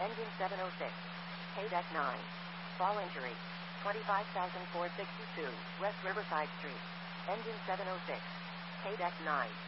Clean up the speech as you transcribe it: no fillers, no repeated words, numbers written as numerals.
Engine 706. K-Deck 9. Fall injury. 25,462 West Riverside Street. Engine 706. K-Deck 9.